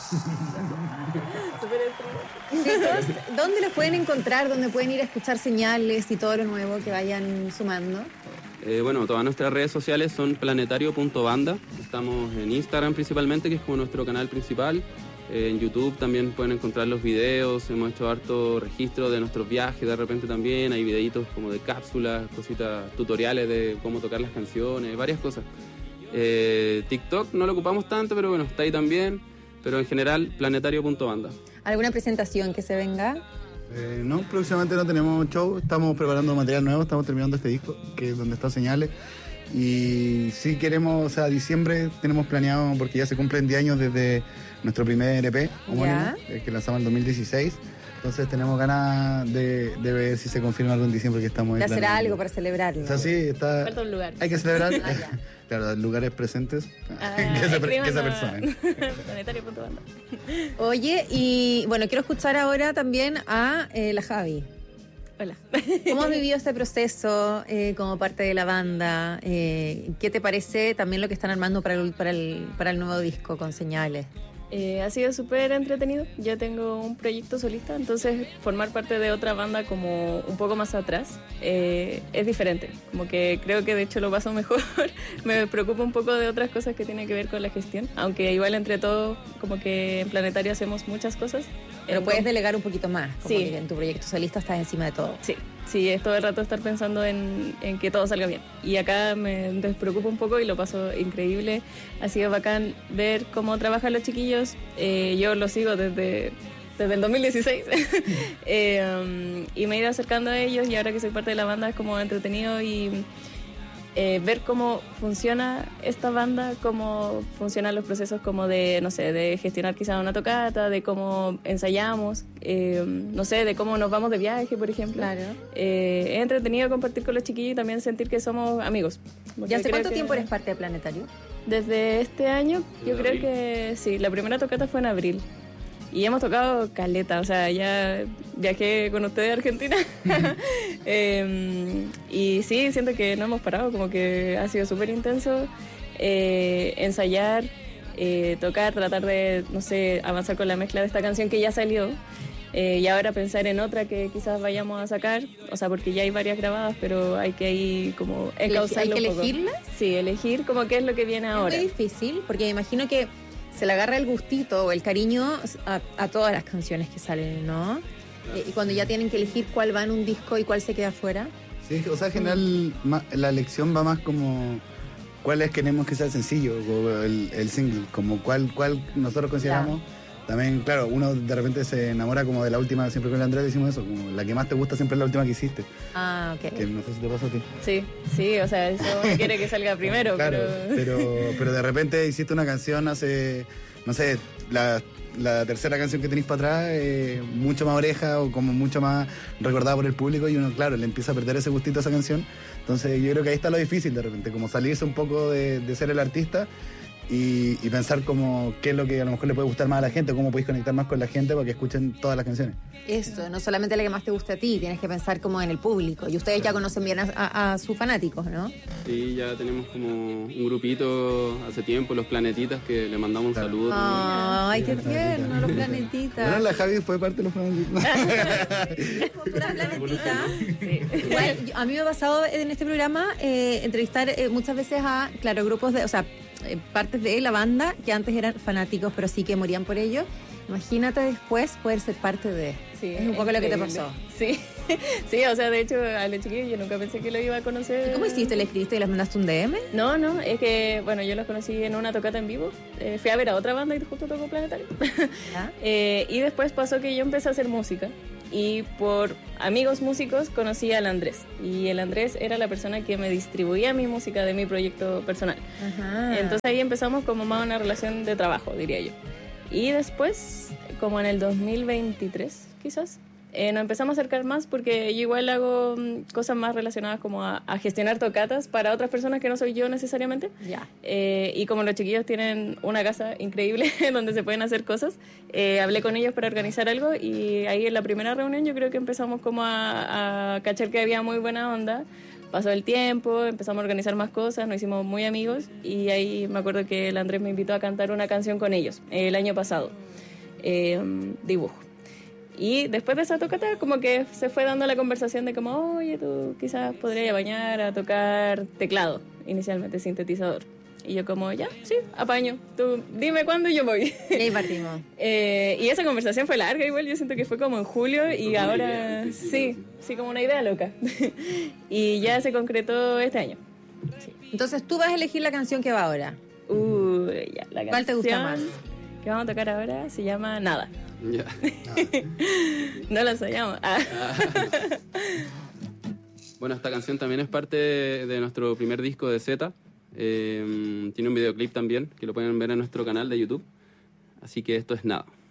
Súper estresante. Chicos, ¿dónde los pueden encontrar? ¿Dónde pueden ir a escuchar señales y todo lo nuevo que vayan sumando? Bueno, todas nuestras redes sociales son planetario.banda. Estamos en Instagram principalmente, que es como nuestro canal principal. En YouTube también pueden encontrar los videos. Hemos hecho harto registro de nuestros viajes de repente también. Hay videitos como de cápsulas, cositas, tutoriales de cómo tocar las canciones, varias cosas. TikTok no lo ocupamos tanto, pero bueno, está ahí también. Pero en general, planetario.banda. ¿Alguna presentación que se venga? No, próximamente no tenemos show, estamos preparando material nuevo, estamos terminando este disco, que es donde está Señales. Y sí queremos, o sea, diciembre tenemos planeado, porque ya se cumplen 10 años desde nuestro primer EP, homónimo, que lanzamos en 2016. Entonces tenemos ganas de ver si se confirma algo en diciembre que estamos... De hacer algo para celebrarlo. O sea, sí, está... Falta un lugar. Hay que celebrar. Claro, lugares presentes. Que se personen. Planetario.banda. Oye, y bueno, quiero escuchar ahora también a la Javi. Hola. ¿Cómo has vivido este proceso como parte de la banda? ¿Qué te parece también lo que están armando para el nuevo disco con Señales? Ha sido súper entretenido. Yo tengo un proyecto solista, entonces formar parte de otra banda como un poco más atrás es diferente. Como que creo que de hecho lo paso mejor. Me preocupa un poco de otras cosas que tienen que ver con la gestión, aunque igual entre todos como que en Planetario hacemos muchas cosas. Pero puedes delegar un poquito más, como sí. Que en tu proyecto solista estás encima de todo. Sí, es todo el rato estar pensando en que todo salga bien. Y acá me despreocupo un poco y lo paso increíble. Ha sido bacán ver cómo trabajan los chiquillos. Yo los sigo desde el 2016 y me he ido acercando a ellos, y ahora que soy parte de la banda es como entretenido y ver cómo funciona esta banda, cómo funcionan los procesos como de, no sé, de gestionar quizá una tocata, de cómo ensayamos, no sé, de cómo nos vamos de viaje, por ejemplo. Claro. Es entretenido compartir con los chiquillos y también sentir que somos amigos. ¿Y hace cuánto tiempo eres parte de Planetario? Desde este año, yo creo que sí, la primera tocata fue en abril. Y hemos tocado caleta, o sea, ya viajé con ustedes a Argentina. Y sí, siento que no hemos parado, como que ha sido súper intenso. Ensayar, tocar, tratar de, no sé, avanzar con la mezcla de esta canción que ya salió. Y ahora pensar en otra que quizás vayamos a sacar, o sea, porque ya hay varias grabadas, pero hay que ahí como encauzarlo un poco. ¿Hay que elegirlas? Sí, elegir como qué es lo que viene ahora. Es muy difícil, porque me imagino que se le agarra el gustito o el cariño a todas las canciones que salen, ¿no? Y cuando ya tienen que elegir cuál va en un disco y cuál se queda fuera. Sí, o sea, en general la elección va más como cuáles queremos que sea el sencillo o el single, como cuál nosotros consideramos. También, claro, uno de repente se enamora como de la última, siempre con el Andrés decimos eso, como la que más te gusta siempre es la última que hiciste. Ah, ok. Que no sé si te pasa a ti. Sí, o sea, eso uno quiere que salga primero. Claro, pero de repente hiciste una canción hace, no sé, la tercera canción que tenéis para atrás, mucho más oreja o como mucho más recordada por el público, y uno, claro, le empieza a perder ese gustito a esa canción. Entonces yo creo que ahí está lo difícil de repente, como salirse un poco de ser el artista y pensar como qué es lo que a lo mejor le puede gustar más a la gente, cómo podéis conectar más con la gente para que escuchen todas las canciones. Eso, no solamente la que más te guste a ti, tienes que pensar como en el público. Y ustedes ya conocen bien a sus fanáticos, ¿no? Sí, ya tenemos como un grupito hace tiempo, los Planetitas, que le mandamos un saludo. Ay, qué tierno, los Planetitas. Bueno, la Javi fue parte de los Planetitas. Cultura Planetita. Sí. Igual, a mí me ha pasado en este programa entrevistar muchas veces a, claro, grupos de, o sea, partes de la banda que antes eran fanáticos, pero sí que morían por ello. Imagínate después poder ser parte de... Sí, es un poco lo que te pasó. Sí, sí, o sea, de hecho, a los chiquillos yo nunca pensé que lo iba a conocer. ¿Y cómo hiciste? ¿Le escribiste y les mandaste un DM? No, es que, bueno, yo los conocí en una tocata en vivo. Fui a ver a otra banda y justo tocó Planetario. Y después pasó que yo empecé a hacer música. Y por amigos músicos conocí al Andrés. Y el Andrés era la persona que me distribuía mi música de mi proyecto personal. Ajá. Entonces ahí empezamos como más una relación de trabajo, diría yo. Y después, como en el 2023 quizás, nos empezamos a acercar más porque yo igual hago cosas más relacionadas como a gestionar tocatas para otras personas que no soy yo necesariamente. Ya. Y como los chiquillos tienen una casa increíble donde se pueden hacer cosas, hablé con ellos para organizar algo, y ahí en la primera reunión yo creo que empezamos como a cachar que había muy buena onda. pasó el tiempo, empezamos a organizar más cosas, nos hicimos muy amigos y ahí me acuerdo que el Andrés me invitó a cantar una canción con ellos el año pasado, Dibujo. Y después de esa tocata como que se fue dando la conversación de como, oye, tú quizás podrías bañar a tocar teclado, inicialmente sintetizador. Y yo como, ya, sí, apaño. Tú dime cuándo y yo voy. Y ahí partimos. Y esa conversación fue larga igual, yo siento que fue como en julio y ahora idea, sí, como una idea loca. Y ya se concretó este año. Sí. Entonces tú vas a elegir la canción que va ahora. Ya, la ¿Cuál te gusta más? Que vamos a tocar ahora se llama Nada. Ya. No la ensayamos. Bueno, esta canción también es parte de nuestro primer disco de Z. Tiene un videoclip también, que lo pueden ver en nuestro canal de YouTube. Así que esto es Nada.